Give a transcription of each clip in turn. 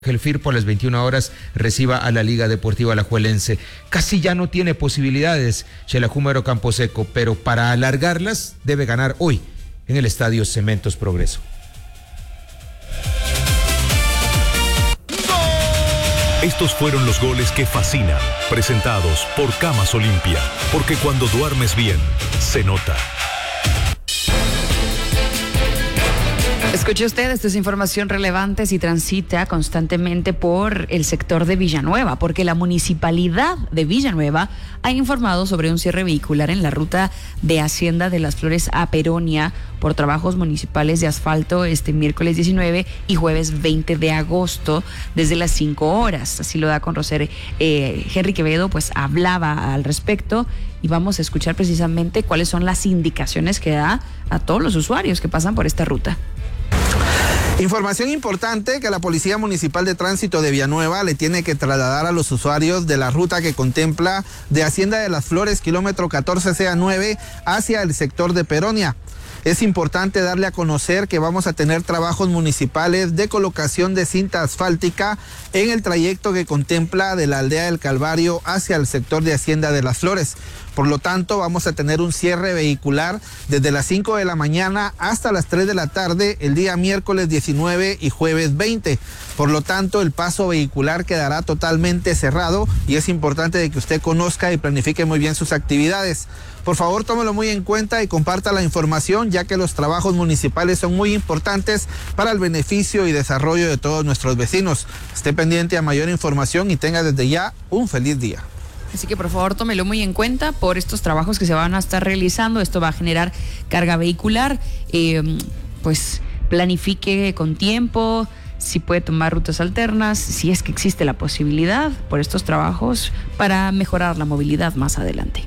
El Firpo a las 21 horas reciba a la Liga Deportiva Alajuelense. Casi ya no tiene posibilidades Xelajú Camposeco, pero para alargarlas debe ganar hoy en el Estadio Cementos Progreso. Estos fueron los goles que fascinan, presentados por Camas Olimpia, porque cuando duermes bien, se nota. Escuche usted, esta es información relevante si transita constantemente por el sector de Villanueva, porque la municipalidad de Villanueva ha informado sobre un cierre vehicular en la ruta de Hacienda de las Flores a Peronia por trabajos municipales de asfalto este miércoles 19 y jueves 20 de agosto desde las 5 horas. Así lo da a conocer Henry Quevedo, pues hablaba al respecto y vamos a escuchar precisamente cuáles son las indicaciones que da a todos los usuarios que pasan por esta ruta. Información importante que la Policía Municipal de Tránsito de Villanueva le tiene que trasladar a los usuarios de la ruta que contempla de Hacienda de las Flores, kilómetro 14CA9, hacia el sector de Peronia. Es importante darle a conocer que vamos a tener trabajos municipales de colocación de cinta asfáltica en el trayecto que contempla de la aldea del Calvario hacia el sector de Hacienda de las Flores. Por lo tanto, vamos a tener un cierre vehicular desde las 5 de la mañana hasta las 3 de la tarde el día miércoles 19 y jueves 20. Por lo tanto, el paso vehicular quedará totalmente cerrado y es importante de que usted conozca y planifique muy bien sus actividades. Por favor, tómelo muy en cuenta y comparta la información, ya que los trabajos municipales son muy importantes para el beneficio y desarrollo de todos nuestros vecinos. Esté pendiente a mayor información y tenga desde ya un feliz día. Así que por favor tómelo muy en cuenta por estos trabajos que se van a estar realizando. Esto va a generar carga vehicular, pues planifique con tiempo, si puede tomar rutas alternas, si es que existe la posibilidad por estos trabajos para mejorar la movilidad más adelante.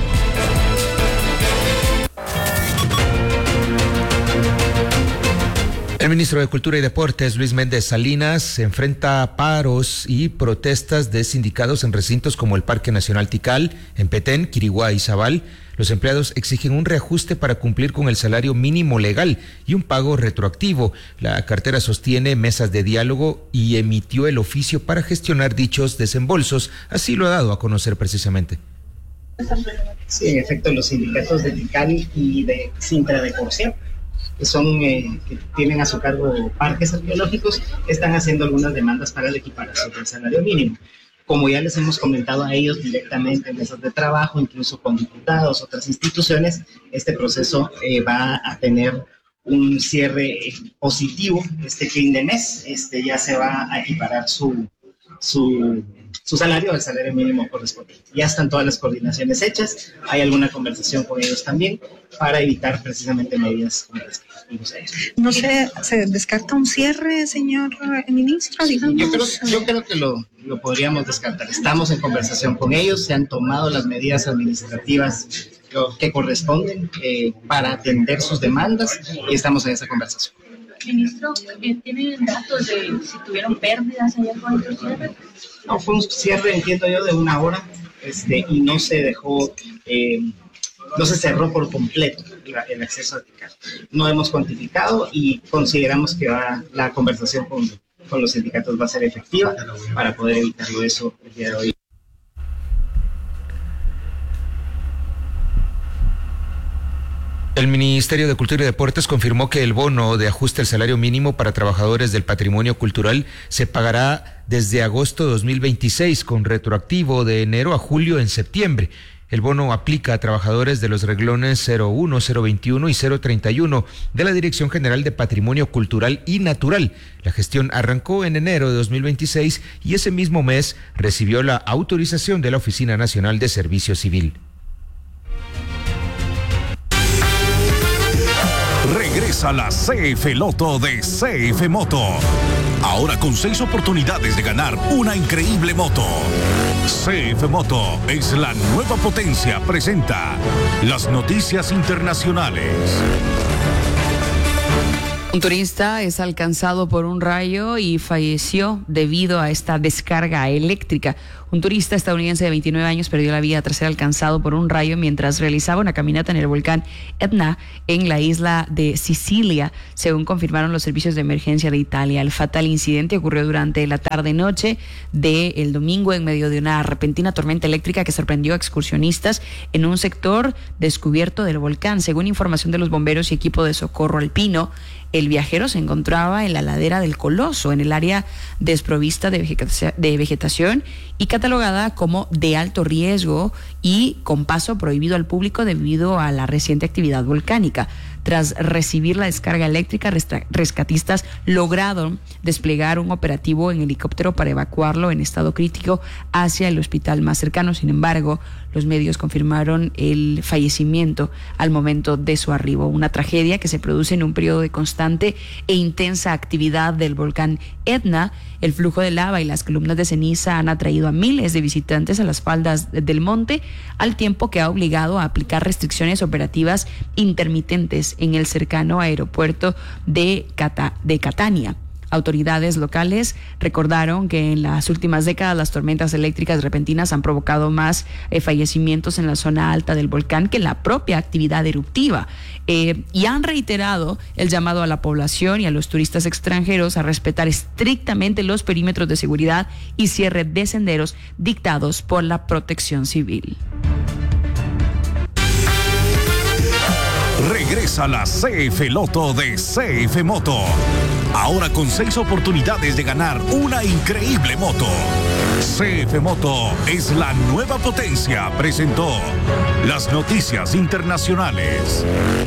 El ministro de Cultura y Deportes, Luis Méndez Salinas, enfrenta paros y protestas de sindicatos en recintos como el Parque Nacional Tikal, en Petén, Quiriguá y Zabal. Los empleados exigen un reajuste para cumplir con el salario mínimo legal y un pago retroactivo. La cartera sostiene mesas de diálogo y emitió el oficio para gestionar dichos desembolsos. Así lo ha dado a conocer precisamente. Sí, en efecto, los sindicatos de Tikal y de Sintra de Corsia, que son que tienen a su cargo parques arqueológicos, están haciendo algunas demandas para la equiparación del salario mínimo. Como ya les hemos comentado a ellos directamente en mesas de trabajo, incluso con diputados, otras instituciones, este proceso va a tener un cierre positivo este fin de mes. Ya se va a equiparar su salario al salario mínimo correspondiente. Ya están todas las coordinaciones hechas, hay alguna conversación con ellos también para evitar precisamente medidas como las que vimos ahí. No sé, ¿se descarta un cierre, señor ministro? Digamos? Yo creo que lo podríamos descartar. Estamos en conversación con ellos, se han tomado las medidas administrativas que corresponden para atender sus demandas y estamos en esa conversación. Ministro, ¿tienen datos de si tuvieron pérdidas ayer con el cierre? No, fue un cierre, entiendo yo, de 1 hora, y no se dejó, no se cerró por completo el acceso a Tikal. No hemos cuantificado y consideramos que la conversación con los sindicatos va a ser efectiva para poder evitarlo eso el día de hoy. El Ministerio de Cultura y Deportes confirmó que el bono de ajuste al salario mínimo para trabajadores del patrimonio cultural se pagará desde agosto de 2026 con retroactivo de enero a julio en septiembre. El bono aplica a trabajadores de los renglones 01, 021 y 031 de la Dirección General de Patrimonio Cultural y Natural. La gestión arrancó en enero de 2026 y ese mismo mes recibió la autorización de la Oficina Nacional de Servicio Civil. Regresa la CF Loto de CF Moto. Ahora con 6 oportunidades de ganar una increíble moto. CF Moto es la nueva potencia. Presenta las noticias internacionales. Un turista es alcanzado por un rayo y falleció debido a esta descarga eléctrica. Un turista estadounidense de 29 años perdió la vida tras ser alcanzado por un rayo mientras realizaba una caminata en el volcán Etna en la isla de Sicilia, según confirmaron los servicios de emergencia de Italia. El fatal incidente ocurrió durante la tarde-noche del domingo en medio de una repentina tormenta eléctrica que sorprendió a excursionistas en un sector descubierto del volcán. Según información de los bomberos y equipo de socorro alpino, el viajero se encontraba en la ladera del Coloso, en el área desprovista de vegetación y catalogada como de alto riesgo y con paso prohibido al público debido a la reciente actividad volcánica. Tras recibir la descarga eléctrica, rescatistas lograron desplegar un operativo en helicóptero para evacuarlo en estado crítico hacia el hospital más cercano. Sin embargo, los medios confirmaron el fallecimiento al momento de su arribo. Una tragedia que se produce en un periodo de constante e intensa actividad del volcán Etna. El flujo de lava y las columnas de ceniza han atraído a miles de visitantes a las faldas del monte, al tiempo que ha obligado a aplicar restricciones operativas intermitentes en el cercano aeropuerto de Catania. Autoridades locales recordaron que en las últimas décadas las tormentas eléctricas repentinas han provocado más fallecimientos en la zona alta del volcán que la propia actividad eruptiva, y han reiterado el llamado a la población y a los turistas extranjeros a respetar estrictamente los perímetros de seguridad y cierre de senderos dictados por la Protección Civil. Regresa la CF Loto de CF Moto. Ahora con 6 oportunidades de ganar una increíble moto. CF Moto es la nueva potencia. Presentó las noticias internacionales.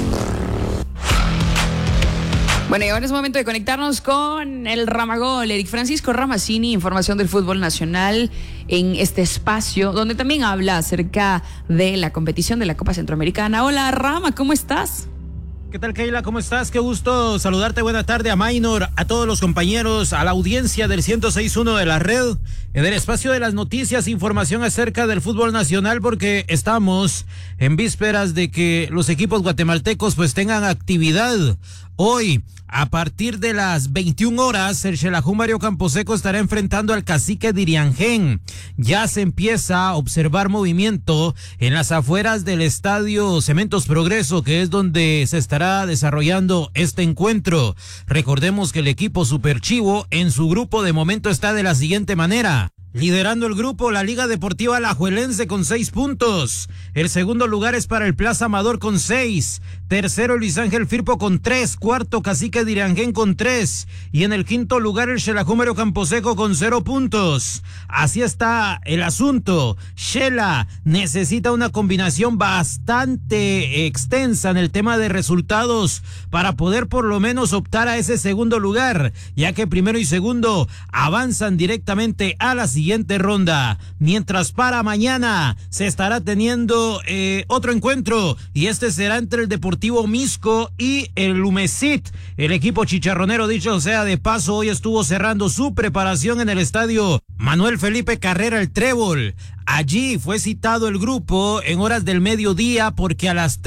Bueno, y ahora es momento de conectarnos con el Ramagol. Eric Francisco Ramazzini, información del fútbol nacional en este espacio, donde también habla acerca de la competición de la Copa Centroamericana. Hola, Rama, ¿cómo estás? ¿Qué tal, Keila? ¿Cómo estás? Qué gusto saludarte. Buena tarde a Maynor, a todos los compañeros, a la audiencia del 106.1 de la red, en el espacio de las noticias, información acerca del fútbol nacional, porque estamos en vísperas de que los equipos guatemaltecos pues tengan actividad. Hoy, a partir de las 21 horas, el Xelajú Mario Camposeco estará enfrentando al Cacique Diriangén. Ya se empieza a observar movimiento en las afueras del estadio Cementos Progreso, que es donde se estará desarrollando este encuentro. Recordemos que el equipo Superchivo en su grupo de momento está de la siguiente manera. Liderando el grupo, la Liga Deportiva Alajuelense con 6 puntos. El segundo lugar es para el Plaza Amador con 6. Tercero, Luis Ángel Firpo con 3. Cuarto, Cacique Diriangén con 3. Y en el quinto lugar, el Xelajú Mario Camposeco con 0 puntos. Así está el asunto. Xela necesita una combinación bastante extensa en el tema de resultados para poder por lo menos optar a ese segundo lugar, ya que primero y segundo avanzan directamente a la siguiente ronda. Mientras para mañana se estará teniendo otro encuentro, y este será entre el Deportivo Misco y el Lumecit. El equipo chicharronero, dicho sea de paso, hoy estuvo cerrando su preparación en el estadio Manuel Felipe Carrera, el Trébol. Allí fue citado el grupo en horas del mediodía, porque a las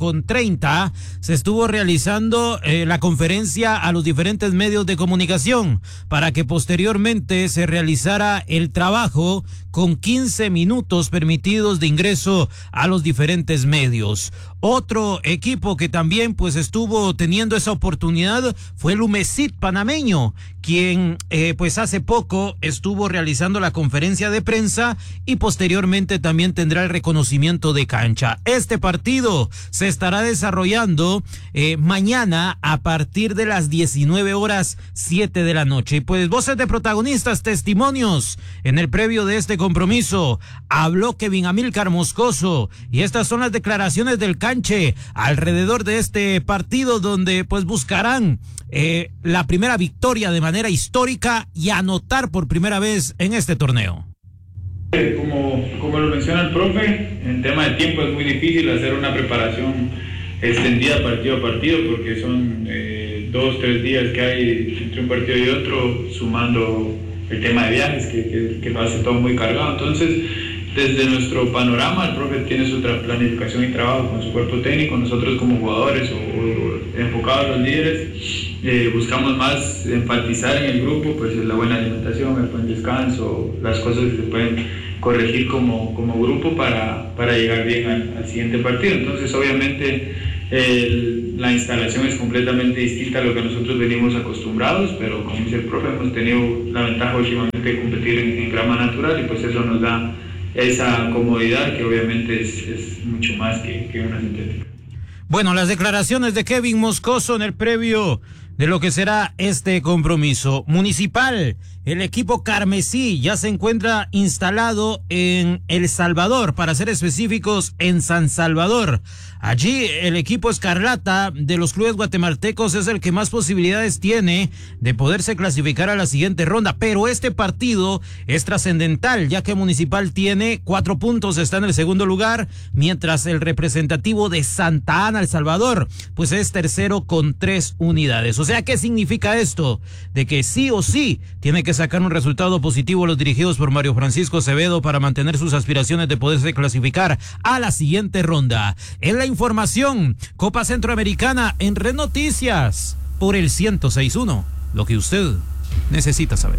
13:30 se estuvo realizando la conferencia a los diferentes medios de comunicación para que posteriormente se realizara el trabajo con 15 minutos permitidos de ingreso a los diferentes medios. Otro equipo que también pues estuvo teniendo esa oportunidad fue el Lumecit panameño, quien pues hace poco estuvo realizando la conferencia de prensa y posteriormente también tendrá el reconocimiento de cancha. Este partido se estará desarrollando mañana a partir de las 19:07 de la noche. Y pues voces de protagonistas, testimonios en el previo de este compromiso. Habló Kevin Amílcar Moscoso y estas son las declaraciones del Canche alrededor de este partido, donde pues buscarán la primera victoria de manera histórica y anotar por primera vez en este torneo. Como lo menciona el profe, en tema de tiempo es muy difícil hacer una preparación extendida partido a partido, porque son 2-3 días que hay entre un partido y otro, sumando el tema de viajes que lo hace todo muy cargado. Entonces, desde nuestro panorama, el profe tiene su planificación y trabajo con su cuerpo técnico. Nosotros como jugadores o enfocados los líderes, buscamos más enfatizar en el grupo, pues la buena alimentación, el buen descanso, las cosas que se pueden corregir como grupo para llegar bien al siguiente partido. Entonces obviamente la instalación es completamente distinta a lo que nosotros venimos acostumbrados, pero como dice el profe, hemos tenido la ventaja últimamente de competir en grama natural y pues eso nos da esa comodidad que obviamente es mucho más que una sintética. Bueno, las declaraciones de Kevin Moscoso en el previo de lo que será este compromiso municipal. El equipo carmesí ya se encuentra instalado en El Salvador, para ser específicos, en San Salvador. Allí el equipo escarlata de los clubes guatemaltecos es el que más posibilidades tiene de poderse clasificar a la siguiente ronda, pero este partido es trascendental, ya que Municipal tiene 4 puntos, está en el segundo lugar, mientras el representativo de Santa Ana, El Salvador, pues es tercero con 3 unidades. O sea, ¿qué significa esto? De que sí o sí tiene que sacar un resultado positivo los dirigidos por Mario Francisco Acevedo para mantener sus aspiraciones de poderse clasificar a la siguiente ronda. En la información, Copa Centroamericana en Red Noticias por el 106.1, lo que usted necesita saber.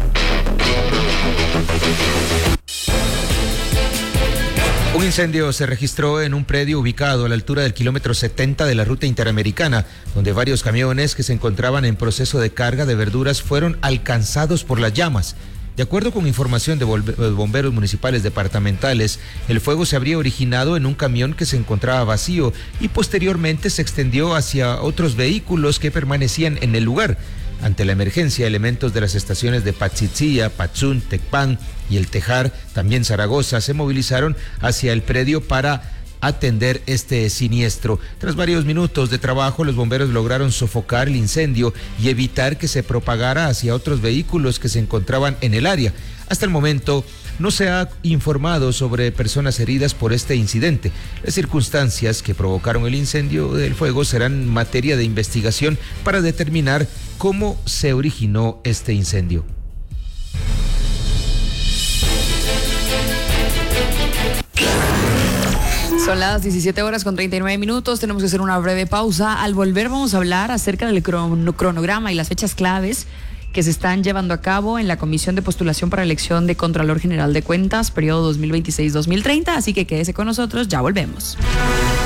Un incendio se registró en un predio ubicado a la altura del kilómetro 70 de la ruta interamericana, donde varios camiones que se encontraban en proceso de carga de verduras fueron alcanzados por las llamas. De acuerdo con información de bomberos municipales departamentales, el fuego se habría originado en un camión que se encontraba vacío y posteriormente se extendió hacia otros vehículos que permanecían en el lugar. Ante la emergencia, elementos de las estaciones de Patzitzía, Patzún, Tecpan y El Tejar, también Zaragoza, se movilizaron hacia el predio para atender este siniestro. Tras varios minutos de trabajo, los bomberos lograron sofocar el incendio y evitar que se propagara hacia otros vehículos que se encontraban en el área. Hasta el momento no se ha informado sobre personas heridas por este incidente. Las circunstancias que provocaron el incendio del fuego serán materia de investigación para determinar cómo se originó este incendio. Son las 17:39. Tenemos que hacer una breve pausa. Al volver vamos a hablar acerca del cronograma y las fechas claves que se están llevando a cabo en la Comisión de Postulación para Elección de Contralor General de Cuentas, periodo 2026-2030. Así que quédese con nosotros, ya volvemos.